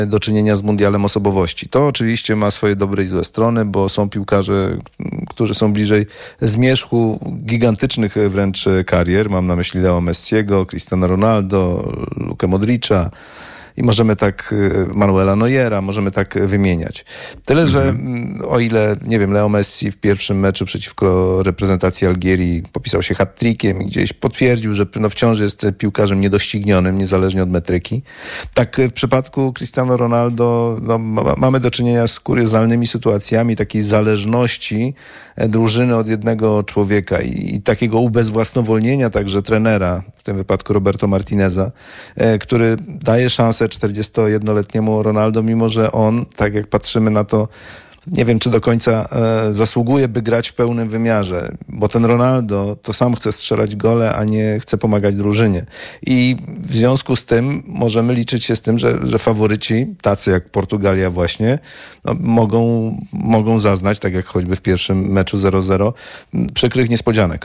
do czynienia z mundialem osobowości. To oczywiście ma swoje dobre i złe strony, bo są piłkarze, którzy są bliżej zmierzchu gigantycznych wręcz karier. Mam na myśli Leo Messiego, Cristiano Ronaldo, Lukę Modricza i możemy tak Manuela Neuera, możemy tak wymieniać. Tyle, że o ile, nie wiem, Leo Messi w pierwszym meczu przeciwko reprezentacji Algierii popisał się hat-trickiem i gdzieś potwierdził, że wciąż jest piłkarzem niedoścignionym, niezależnie od metryki. Tak w przypadku Cristiano Ronaldo mamy do czynienia z kuriozalnymi sytuacjami takiej zależności drużyny od jednego człowieka i takiego ubezwłasnowolnienia także trenera, w tym wypadku Roberto Martineza, który daje szansę 41-letniemu Ronaldo, mimo że on, tak jak patrzymy na to, nie wiem, czy do końca zasługuje, by grać w pełnym wymiarze, bo ten Ronaldo to sam chce strzelać gole, a nie chce pomagać drużynie. I w związku z tym możemy liczyć się z tym, że faworyci, tacy jak Portugalia właśnie, mogą zaznać, tak jak choćby w pierwszym meczu 0-0, przykrych niespodzianek.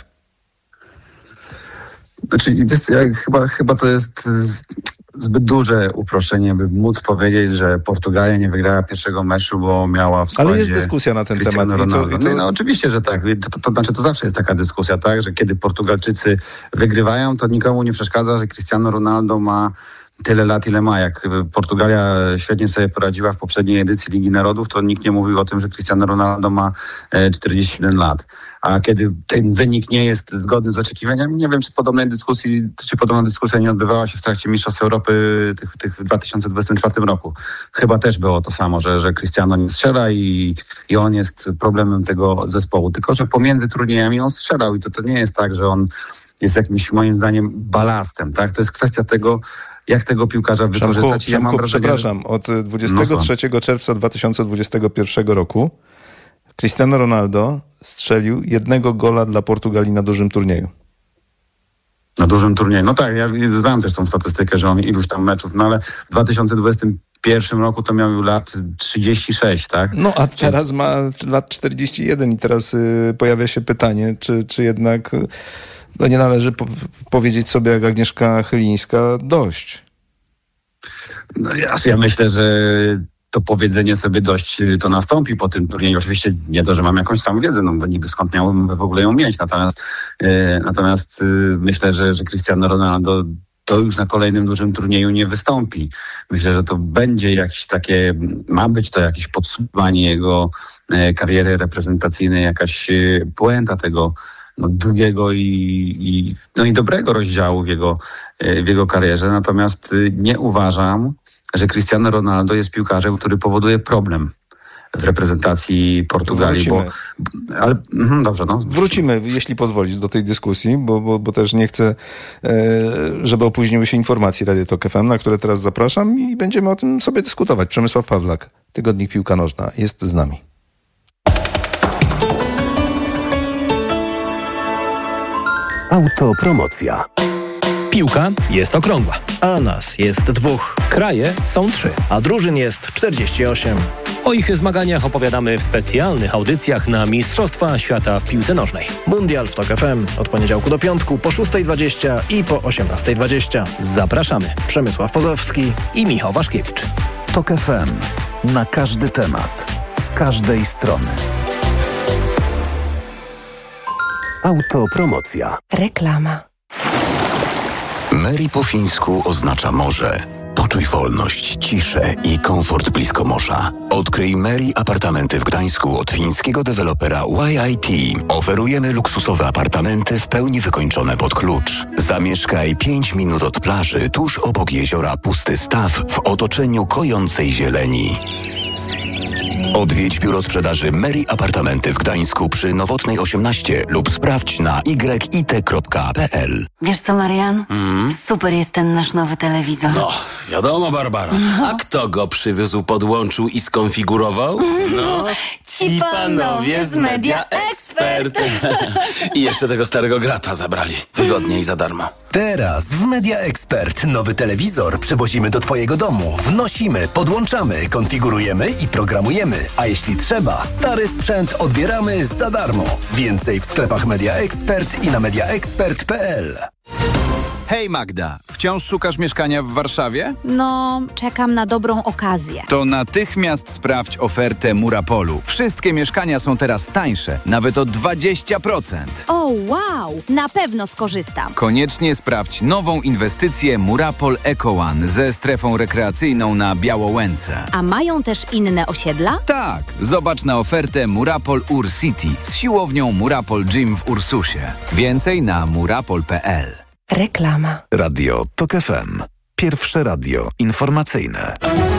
Znaczy, chyba to jest zbyt duże uproszczenie, by móc powiedzieć, że Portugalia nie wygrała pierwszego meczu, bo miała w składzie... Ale jest dyskusja na ten temat. No oczywiście, że tak. To zawsze jest taka dyskusja, tak, że kiedy Portugalczycy wygrywają, to nikomu nie przeszkadza, że Cristiano Ronaldo ma tyle lat, ile ma. Jak Portugalia świetnie sobie poradziła w poprzedniej edycji Ligi Narodów, to nikt nie mówił o tym, że Cristiano Ronaldo ma 41 lat. A kiedy ten wynik nie jest zgodny z oczekiwaniami, nie wiem, czy podobna dyskusja nie odbywała się w trakcie Mistrzostw Europy tych w 2024 roku. Chyba też było to samo, że Cristiano nie strzela i on jest problemem tego zespołu. Tylko że pomiędzy turniejami on strzelał i to nie jest tak, że on jest jakimś, moim zdaniem, balastem. Tak? To jest kwestia tego, jak tego piłkarza wykorzystać. Ja mam wrażenie, przepraszam, od 23 czerwca 2021 roku Cristiano Ronaldo strzelił 1 gola dla Portugalii na dużym turnieju. Na dużym turnieju. No tak, ja znam też tą statystykę, że on iluś tam meczów, no ale w 2021 roku to miał lat 36, tak? No a teraz ma lat 41 i teraz pojawia się pytanie, czy jednak nie należy powiedzieć sobie jak Agnieszka Chylińska dość. No ja myślę, że to powiedzenie sobie dość to nastąpi po tym turnieju. Oczywiście nie to, że mam jakąś tam wiedzę, no bo niby skąd miałbym w ogóle ją mieć. Natomiast myślę, że Cristiano Ronaldo to już na kolejnym dużym turnieju nie wystąpi. Myślę, że to będzie ma być to jakieś podsumowanie jego kariery reprezentacyjnej, jakaś puenta tego długiego i dobrego rozdziału w jego karierze. Natomiast nie uważam, że Cristiano Ronaldo jest piłkarzem, który powoduje problem w reprezentacji Portugalii. Dobrze, no. Wrócimy, jeśli pozwolisz, do tej dyskusji, bo też nie chcę, żeby opóźniły się informacje Radio Tok FM, na które teraz zapraszam i będziemy o tym sobie dyskutować. Przemysław Pawlak, Tygodnik Piłka Nożna, jest z nami. Autopromocja. Piłka jest okrągła. A nas jest 2. Kraje są 3. A drużyn jest 48. O ich zmaganiach opowiadamy w specjalnych audycjach na Mistrzostwa Świata w piłce nożnej. Mundial w Tok FM od poniedziałku do piątku po 6:20 i po 18:20. Zapraszamy. Przemysław Pozowski i Michał Waszkiewicz. Tok FM. Na każdy temat. Z każdej strony. Autopromocja. Reklama. Mary po fińsku oznacza morze. Poczuj wolność, ciszę i komfort blisko morza. Odkryj Mary apartamenty w Gdańsku od fińskiego dewelopera YIT. Oferujemy luksusowe apartamenty w pełni wykończone pod klucz. Zamieszkaj 5 minut od plaży, tuż obok jeziora Pusty Staw w otoczeniu kojącej zieleni. Odwiedź biuro sprzedaży Mary Apartamenty w Gdańsku przy Nowotnej 18 lub sprawdź na yit.pl. Wiesz co, Marian? Super jest ten nasz nowy telewizor. No, wiadomo, Barbara. A kto go przywiózł, podłączył i skonfigurował? No, ci panowie z Media Expert. I jeszcze tego starego grata zabrali. Wygodnie i za darmo. Teraz w Media Expert nowy telewizor przywozimy do Twojego domu. Wnosimy, podłączamy, konfigurujemy i programujemy. A jeśli trzeba, stary sprzęt odbieramy za darmo. Więcej w sklepach Media Expert i na mediaexpert.pl. Hej Magda, wciąż szukasz mieszkania w Warszawie? No, czekam na dobrą okazję. To natychmiast sprawdź ofertę Murapolu. Wszystkie mieszkania są teraz tańsze, nawet o 20%. O, wow! Na pewno skorzystam. Koniecznie sprawdź nową inwestycję Murapol Eco One ze strefą rekreacyjną na Białołęce. A mają też inne osiedla? Tak, zobacz na ofertę Murapol Ur City z siłownią Murapol Gym w Ursusie. Więcej na murapol.pl. Reklama. Radio TOK FM. Pierwsze radio informacyjne.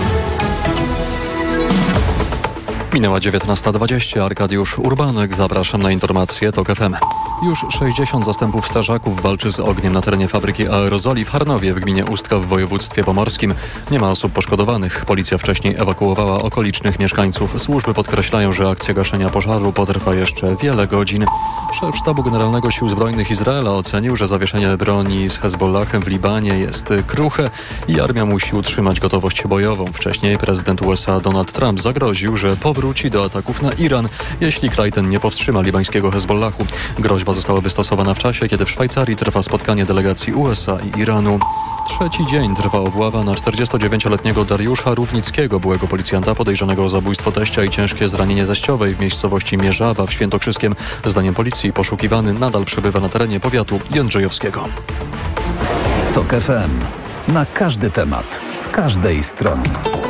Minęła 19:20. Arkadiusz Urbanek. Zapraszam na informacje TOK FM. Już 60 zastępów strażaków walczy z ogniem na terenie fabryki aerozoli w Harnowie w gminie Ustka w województwie pomorskim. Nie ma osób poszkodowanych. Policja wcześniej ewakuowała okolicznych mieszkańców. Służby podkreślają, że akcja gaszenia pożaru potrwa jeszcze wiele godzin. Szef Sztabu Generalnego Sił Zbrojnych Izraela ocenił, że zawieszenie broni z Hezbollahem w Libanie jest kruche i armia musi utrzymać gotowość bojową. Wcześniej prezydent USA Donald Trump zagroził, że powróci do ataków na Iran, jeśli kraj ten nie powstrzyma libańskiego Hezbollahu. Groźba została wystosowana w czasie, kiedy w Szwajcarii trwa spotkanie delegacji USA i Iranu. Trzeci dzień trwa obława na 49-letniego Dariusza Równickiego, byłego policjanta podejrzanego o zabójstwo teścia i ciężkie zranienie teściowej w miejscowości Mierzawa w Świętokrzyskiem. Zdaniem policji poszukiwany nadal przebywa na terenie powiatu jędrzejowskiego. TOK FM. Na każdy temat, z każdej strony.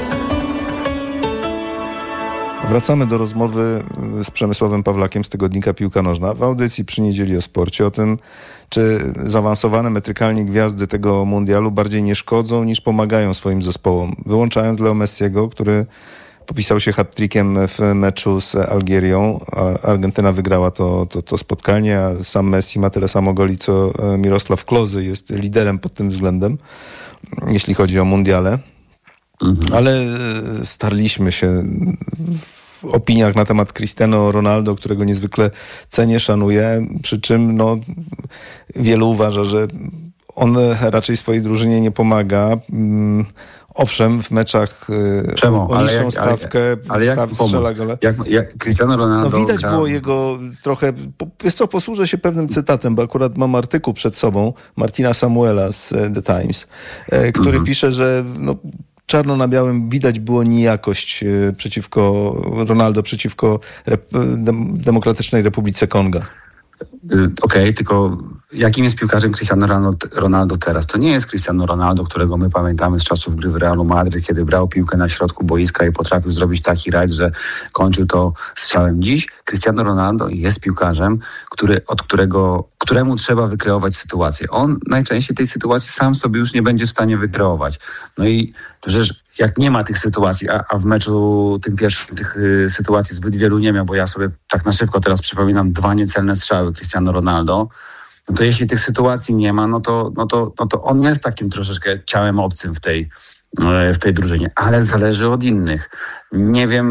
Wracamy do rozmowy z Przemysławem Pawlakiem z tygodnika Piłka Nożna w audycji przy Niedzieli o sporcie, o tym, czy zaawansowane metrykalnie gwiazdy tego mundialu bardziej nie szkodzą niż pomagają swoim zespołom. Wyłączając Leo Messiego, który popisał się hat-trickiem w meczu z Algierią. Argentyna wygrała to spotkanie, a sam Messi ma tyle samo goli co Mirosław Klose, jest liderem pod tym względem, jeśli chodzi o mundiale. Ale starliśmy się w opiniach na temat Cristiano Ronaldo, którego niezwykle cenię, szanuję, przy czym wielu uważa, że on raczej swojej drużynie nie pomaga. Owszem, w meczach o niższą stawkę strzela gole. Jak Cristiano Ronaldo... widać było jego trochę... Wiesz co, posłużę się pewnym cytatem, bo akurat mam artykuł przed sobą Martina Samuela z The Times, który pisze, że czarno na białym widać było niejakość przeciwko Ronaldo, przeciwko Demokratycznej Republice Konga. Okej, tylko jakim jest piłkarzem Cristiano Ronaldo teraz? To nie jest Cristiano Ronaldo, którego my pamiętamy z czasów gry w Realu Madryt, kiedy brał piłkę na środku boiska i potrafił zrobić taki rajd, że kończył to strzałem. Dziś Cristiano Ronaldo jest piłkarzem, któremu trzeba wykreować sytuację. On najczęściej tej sytuacji sam sobie już nie będzie w stanie wykreować. No i przecież jak nie ma tych sytuacji, a w meczu tym pierwszym tych sytuacji zbyt wielu nie miał, bo ja sobie tak na szybko teraz przypominam 2 niecelne strzały Cristiano Ronaldo, no to jeśli tych sytuacji nie ma, no to on jest takim troszeczkę ciałem obcym w tej drużynie, ale zależy od innych. Nie wiem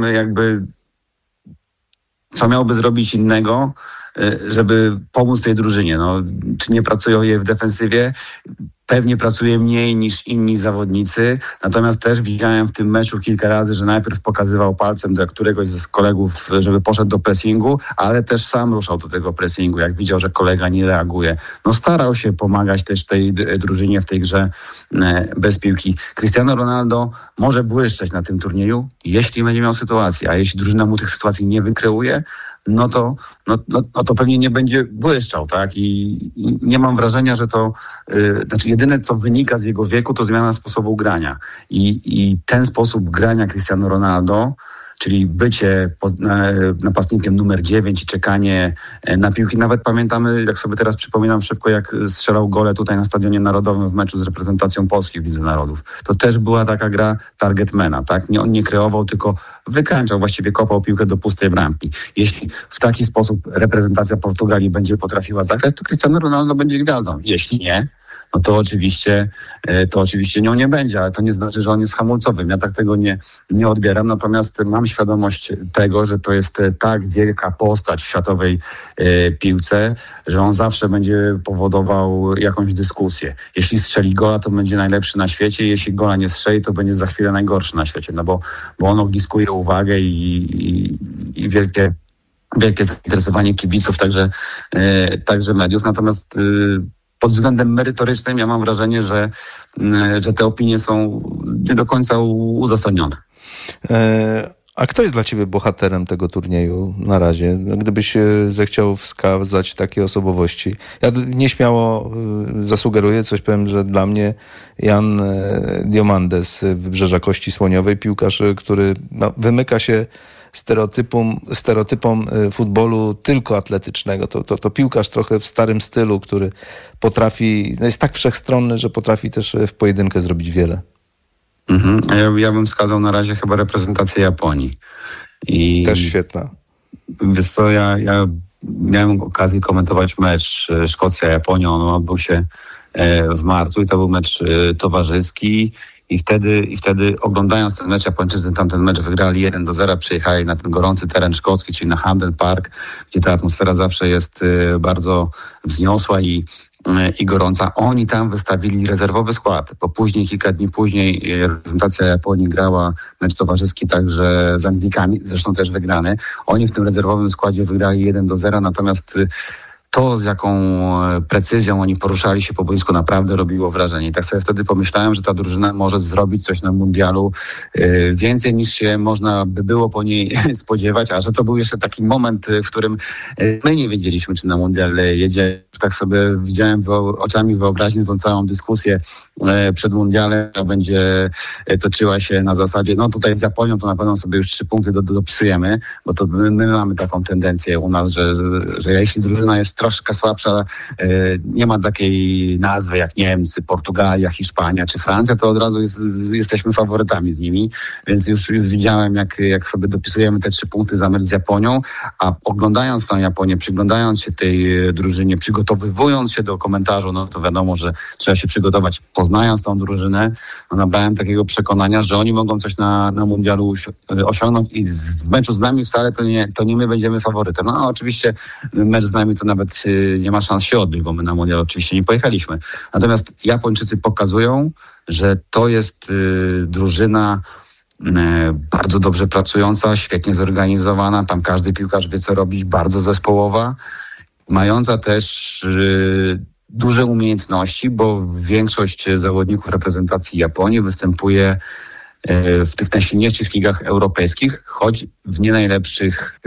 co miałby zrobić innego, żeby pomóc tej drużynie. Czy nie pracują je w defensywie? Pewnie pracuje mniej niż inni zawodnicy, natomiast też widziałem w tym meczu kilka razy, że najpierw pokazywał palcem do któregoś z kolegów, żeby poszedł do pressingu, ale też sam ruszał do tego pressingu, jak widział, że kolega nie reaguje. Starał się pomagać też tej drużynie w tej grze bez piłki. Cristiano Ronaldo może błyszczeć na tym turnieju, jeśli będzie miał sytuację, a jeśli drużyna mu tych sytuacji nie wykreuje, no to pewnie nie będzie błyszczał, tak? I nie mam wrażenia, że to... jedyne, co wynika z jego wieku, to zmiana sposobu grania. I ten sposób grania Cristiano Ronaldo, czyli bycie napastnikiem numer 9 i czekanie na piłki. Nawet pamiętamy, jak sobie teraz przypominam szybko, jak strzelał gole tutaj na Stadionie Narodowym w meczu z reprezentacją Polski w Lidze Narodów. To też była taka gra targetmana, tak? On nie kreował, tylko wykańczał, właściwie kopał piłkę do pustej bramki. Jeśli w taki sposób reprezentacja Portugalii będzie potrafiła zagrać, to Cristiano Ronaldo będzie gwiazdą. Jeśli nie, no to oczywiście nią nie będzie, ale to nie znaczy, że on jest hamulcowym. Ja tak tego nie odbieram, natomiast mam świadomość tego, że to jest tak wielka postać w światowej piłce, że on zawsze będzie powodował jakąś dyskusję. Jeśli strzeli gola, to będzie najlepszy na świecie, jeśli gola nie strzeli, to będzie za chwilę najgorszy na świecie, bo on ogniskuje uwagę i wielkie zainteresowanie kibiców, także mediów. Natomiast pod względem merytorycznym ja mam wrażenie, że te opinie są nie do końca uzasadnione. A kto jest dla ciebie bohaterem tego turnieju na razie? Gdybyś zechciał wskazać takie osobowości. Ja nieśmiało zasugeruję, powiem, że dla mnie Jan Diomandis, Wybrzeża Kości Słoniowej, piłkarz, który wymyka się stereotypom futbolu tylko atletycznego. To piłkarz trochę w starym stylu, który potrafi, jest tak wszechstronny, że potrafi też w pojedynkę zrobić wiele. Ja bym wskazał na razie chyba reprezentację Japonii. Też świetna. Wiesz co, ja miałem okazję komentować mecz Szkocja-Japonia. On odbył się w marcu i to był mecz towarzyski. I wtedy oglądając ten mecz, Japończycy tamten mecz wygrali 1-0, przyjechali na ten gorący teren szkocki, czyli na Hampden Park, gdzie ta atmosfera zawsze jest bardzo wzniosła i gorąca. Oni tam wystawili rezerwowy skład, bo później, kilka dni później reprezentacja Japonii grała mecz towarzyski także z Anglikami, zresztą też wygrany. Oni w tym rezerwowym składzie wygrali 1-0, natomiast to, z jaką precyzją oni poruszali się po boisku, naprawdę robiło wrażenie. I tak sobie wtedy pomyślałem, że ta drużyna może zrobić coś na mundialu więcej niż się można by było po niej spodziewać, a że to był jeszcze taki moment, w którym my nie wiedzieliśmy, czy na mundial jedzie. Tak sobie widziałem oczami wyobraźni tą całą dyskusję przed mundialem, która będzie toczyła się na zasadzie, no tutaj z Japonią to na pewno sobie już 3 punkty dopisujemy, bo to my mamy taką tendencję u nas, że jeśli drużyna jest troszkę słabsza, nie ma takiej nazwy jak Niemcy, Portugalia, Hiszpania czy Francja, to od razu jesteśmy faworytami z nimi, więc już widziałem, jak sobie dopisujemy te 3 punkty za mecz z Japonią, a oglądając tą Japonię, przyglądając się tej drużynie, przygotowywując się do komentarzu, no to wiadomo, że trzeba się przygotować, poznając tą drużynę, no nabrałem takiego przekonania, że oni mogą coś na mundialu osiągnąć i w meczu z nami wcale to nie my będziemy faworytem. No oczywiście mecz z nami to nawet nie ma szans się odbyć, bo my na mundial oczywiście nie pojechaliśmy. Natomiast Japończycy pokazują, że to jest drużyna bardzo dobrze pracująca, świetnie zorganizowana, tam każdy piłkarz wie co robić, bardzo zespołowa, mająca też duże umiejętności, bo większość zawodników reprezentacji Japonii występuje w tych najsilniejszych ligach europejskich, choć w nie najlepszych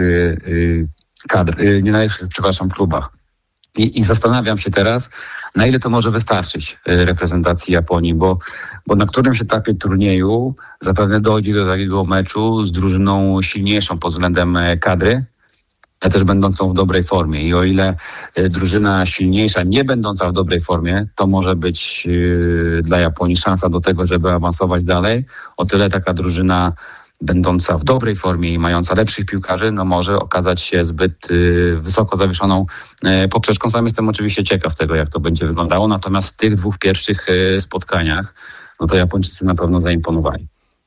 klubach. I zastanawiam się teraz, na ile to może wystarczyć reprezentacji Japonii, bo na którymś etapie turnieju zapewne dojdzie do takiego meczu z drużyną silniejszą pod względem kadry, ale też będącą w dobrej formie. I o ile drużyna silniejsza, nie będąca w dobrej formie, to może być dla Japonii szansa do tego, żeby awansować dalej, o tyle taka drużyna będąca w dobrej formie i mająca lepszych piłkarzy, no może okazać się zbyt wysoko zawieszoną poprzeczką. Sam jestem oczywiście ciekaw tego, jak to będzie wyglądało. Natomiast w tych 2 pierwszych spotkaniach, no to Japończycy na pewno zaimponowali.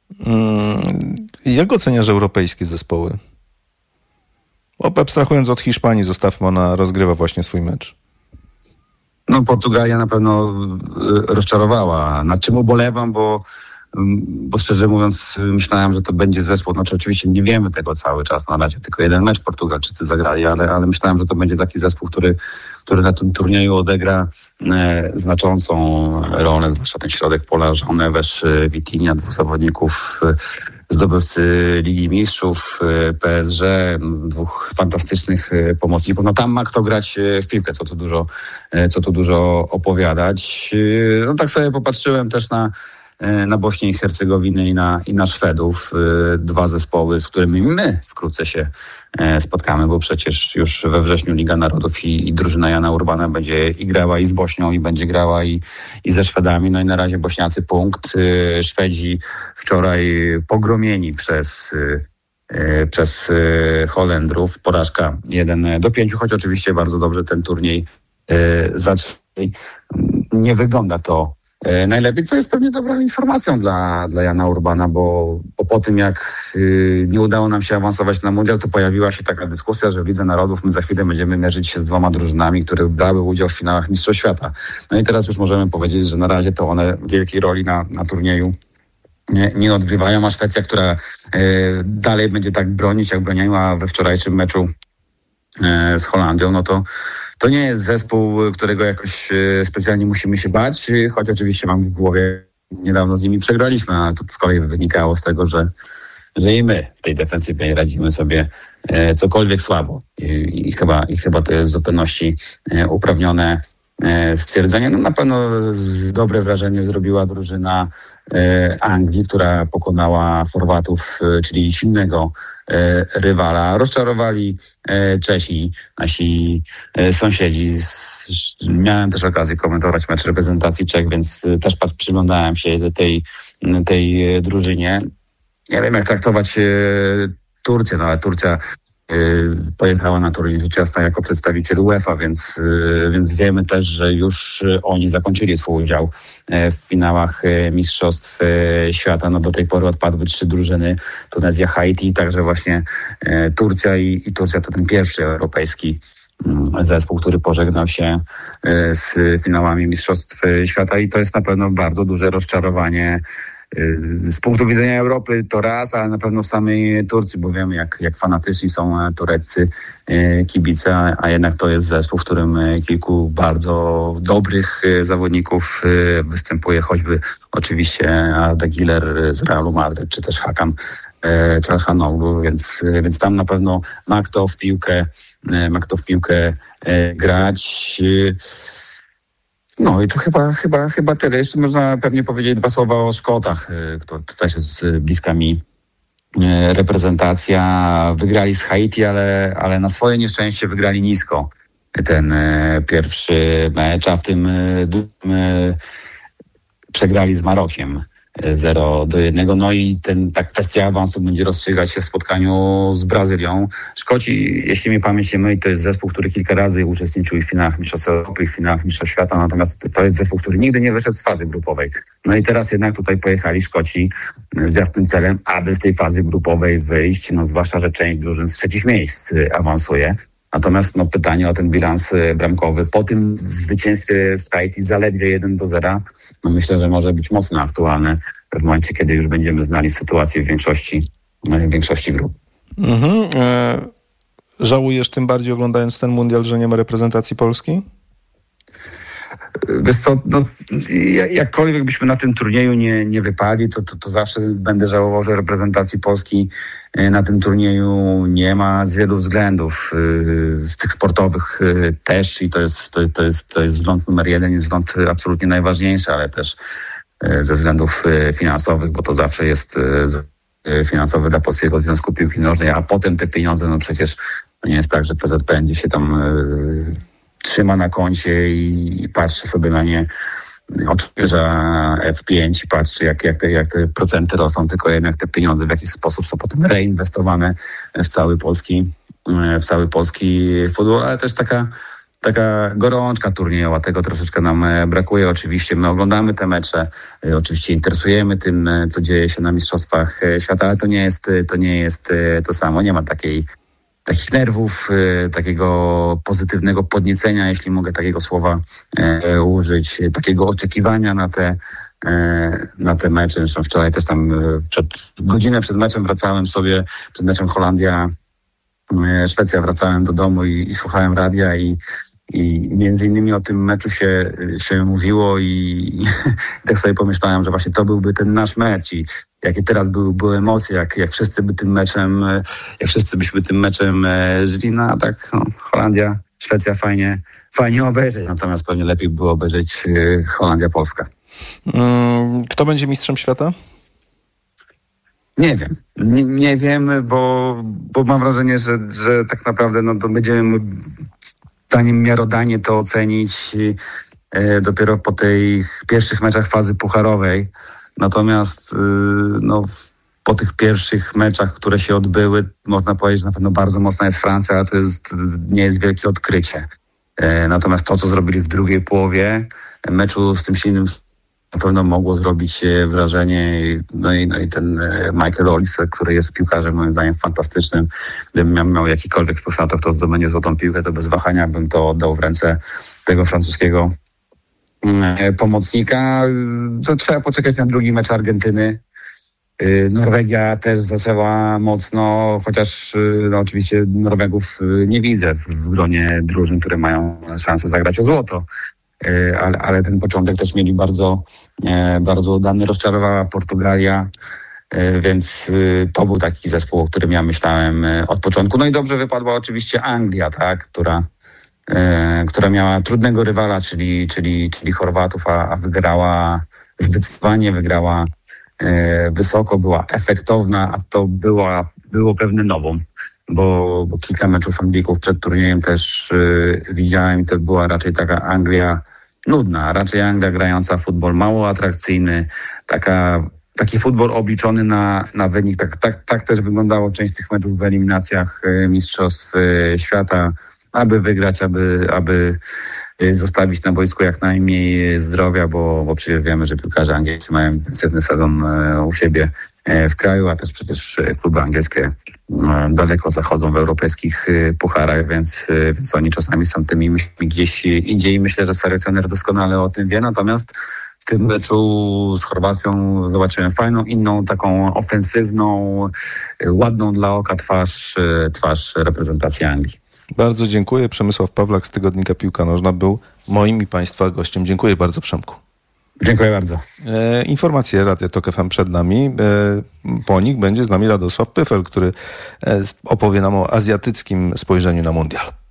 Jak oceniasz europejskie zespoły? Abstrahując od Hiszpanii, zostawmy, ona rozgrywa właśnie swój mecz. No Portugalia na pewno rozczarowała, nad czym ubolewam, bo szczerze mówiąc myślałem, że to będzie zespół, znaczy oczywiście nie wiemy tego cały czas, na razie tylko 1 mecz Portugalczycy zagrali, ale myślałem, że to będzie taki zespół, który na tym turnieju odegra znaczącą rolę, zwłaszcza ten środek pola, João Neves, Vitinha, 2 zawodników zdobywcy Ligi Mistrzów, PSG, 2 fantastycznych pomocników. No tam ma kto grać w piłkę, co tu dużo opowiadać. No tak sobie popatrzyłem też na Bośnię i Hercegowinę i na Szwedów. 2 zespoły, z którymi my wkrótce się spotkamy, bo przecież już we wrześniu Liga Narodów i drużyna Jana Urbana będzie i grała i z Bośnią, i będzie grała i ze Szwedami. No i na razie Bośniacy punkt. Szwedzi wczoraj pogromieni przez Holendrów. Porażka 1-5, choć oczywiście bardzo dobrze ten turniej zaczęli. Nie wygląda to najlepiej, co jest pewnie dobrą informacją dla Jana Urbana, bo po tym jak nie udało nam się awansować na mundial, to pojawiła się taka dyskusja, że w Lidze Narodów my za chwilę będziemy mierzyć się z 2 drużynami, które brały udział w finałach Mistrzostw Świata. No i teraz już możemy powiedzieć, że na razie to one wielkiej roli na turnieju nie odgrywają, a Szwecja, która dalej będzie tak bronić, jak broniła we wczorajszym meczu z Holandią, no to to nie jest zespół, którego jakoś specjalnie musimy się bać, choć oczywiście mam w głowie, niedawno z nimi przegraliśmy, ale to z kolei wynikało z tego, że i my w tej defensywie radzimy sobie cokolwiek słabo. I chyba to jest w zupełności uprawnione stwierdzenie. No na pewno dobre wrażenie zrobiła drużyna Anglii, która pokonała Chorwatów, czyli silnego rywala. Rozczarowali Czesi, nasi sąsiedzi. Miałem też okazję komentować mecz reprezentacji Czech, więc też przyglądałem się tej drużynie. Nie wiem, jak traktować Turcję, no ale Turcja pojechała na turniej rzecz jasna jako przedstawiciel UEFA, więc wiemy też, że już oni zakończyli swój udział w finałach Mistrzostw Świata. No do tej pory odpadły 3 drużyny, Tunezja, Haiti, także właśnie Turcja i Turcja to ten pierwszy europejski zespół, który pożegnał się z finałami Mistrzostw Świata i to jest na pewno bardzo duże rozczarowanie z punktu widzenia Europy to raz, ale na pewno w samej Turcji, bo wiemy jak fanatyczni są tureccy kibice, a jednak to jest zespół, w którym kilku bardzo dobrych zawodników występuje, choćby oczywiście Arda Güler z Realu Madryt, czy też Hakan Çalhanoğlu, więc tam na pewno ma kto w piłkę grać. No i to chyba tyle. Jeszcze można pewnie powiedzieć 2 słowa o Szkotach. To też jest bliska mi reprezentacja. Wygrali z Haiti, ale na swoje nieszczęście wygrali nisko ten pierwszy mecz, a w tym przegrali z Marokiem 0-1. No i ta kwestia awansu będzie rozstrzygać się w spotkaniu z Brazylią. Szkoci, jeśli mnie pamięć nie myli, to jest zespół, który kilka razy uczestniczył w finałach Mistrzostw Europy i w finałach Mistrzostw Świata, natomiast to jest zespół, który nigdy nie wyszedł z fazy grupowej. No i teraz jednak tutaj pojechali Szkoci z jasnym celem, aby z tej fazy grupowej wyjść, no zwłaszcza, że część drużyn z 3 miejsc awansuje. Natomiast pytanie o ten bilans bramkowy po tym zwycięstwie z Haiti zaledwie 1-0, myślę, że może być mocno aktualne w momencie, kiedy już będziemy znali sytuację w większości grup. Żałujesz tym bardziej, oglądając ten mundial, że nie ma reprezentacji Polski? Wiesz co, jakkolwiek byśmy na tym turnieju nie wypadli, to zawsze będę żałował, że reprezentacji Polski na tym turnieju nie ma z wielu względów. Z tych sportowych też i to jest wzgląd numer 1, jest wzgląd absolutnie najważniejszy, ale też ze względów finansowych, bo to zawsze jest finansowy dla Polskiego Związku Piłki Nożnej, a potem te pieniądze, przecież to nie jest tak, że PZPN gdzieś się tam trzyma na koncie i patrzy sobie na nie, odświeża F5 i patrzy, jak te procenty rosną, tylko jednak te pieniądze w jakiś sposób są potem reinwestowane w cały polski futbol, ale też taka gorączka turniejowa, tego troszeczkę nam brakuje. Oczywiście my oglądamy te mecze, oczywiście interesujemy tym, co dzieje się na Mistrzostwach Świata, ale to nie jest to samo. Nie ma takich nerwów, takiego pozytywnego podniecenia, jeśli mogę takiego słowa użyć, takiego oczekiwania na te mecze. Zresztą wczoraj też tam godzinę przed meczem wracałem sobie, przed meczem Holandia-Szwecja wracałem do domu i słuchałem radia i między innymi o tym meczu się mówiło i tak sobie pomyślałem, że właśnie to byłby ten nasz mecz i jakie teraz były emocje, jak wszyscy byśmy tym meczem żyli. No a tak Holandia, Szwecja fajnie obejrzeć, natomiast pewnie lepiej było obejrzeć Holandia-Polska. Kto będzie mistrzem świata? Nie wiem. Nie wiem, bo mam wrażenie, że tak naprawdę to będziemy zdaniem miarodajnie to ocenić dopiero po tych pierwszych meczach fazy pucharowej. Natomiast po tych pierwszych meczach, które się odbyły, można powiedzieć, że na pewno bardzo mocna jest Francja, ale to nie jest wielkie odkrycie. Natomiast to, co zrobili w drugiej połowie meczu z tym silnym, na pewno mogło zrobić wrażenie. No i ten Michael Olise, który jest piłkarzem moim zdaniem fantastycznym. Gdybym miał jakikolwiek sposób na to, kto zdobędzie złotą piłkę, to bez wahania bym to oddał w ręce tego francuskiego pomocnika. To trzeba poczekać na drugi mecz Argentyny. Norwegia też zaczęła mocno, chociaż oczywiście Norwegów nie widzę w gronie drużyn, które mają szansę zagrać o złoto. Ale ten początek też mieli bardzo udany. Rozczarowała Portugalia, więc to był taki zespół, o którym ja myślałem od początku. No i dobrze wypadła oczywiście Anglia, tak, która miała trudnego rywala, czyli Chorwatów, a wygrała zdecydowanie, wygrała wysoko, była efektowna, a to było pewne nową, bo kilka meczów Anglików przed turniejem też widziałem i to była raczej taka Anglia nudna, raczej Anglia grająca futbol mało atrakcyjny, taki futbol obliczony na wynik. Tak też wyglądało część tych meczów w eliminacjach Mistrzostw Świata, aby wygrać, aby zostawić na boisku jak najmniej zdrowia, bo przecież wiemy, że piłkarze angielscy mają intensywny sezon u siebie w kraju, a też przecież kluby angielskie daleko zachodzą w europejskich pucharach, więc oni czasami są tymi myślami gdzieś indziej. Myślę, że selekcjoner doskonale o tym wie, natomiast w tym meczu z Chorwacją zobaczyłem fajną, inną, taką ofensywną, ładną dla oka twarz reprezentacji Anglii. Bardzo dziękuję. Przemysław Pawlak z tygodnika Piłka Nożna był moim i Państwa gościem. Dziękuję bardzo, Przemku. Dziękuję bardzo. Informacje Radia Tok FM przed nami. Po nich będzie z nami Radosław Pyfel, który opowie nam o azjatyckim spojrzeniu na mundial.